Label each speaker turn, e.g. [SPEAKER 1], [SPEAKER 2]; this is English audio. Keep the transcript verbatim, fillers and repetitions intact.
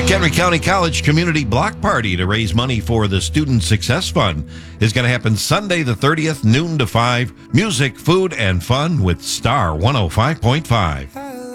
[SPEAKER 1] Henry County College Community Block Party to raise money for the Student Success Fund is going to happen Sunday the thirtieth, noon to five. Music, food, and fun with Star one oh five point five.